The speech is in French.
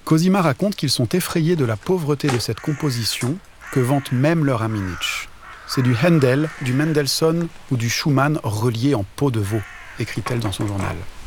Cosima raconte qu'ils sont effrayés de la pauvreté de cette composition que vante même leur ami Nietzsche. C'est du Handel, du Mendelssohn ou du Schumann relié en peau de veau, écrit-elle dans son journal.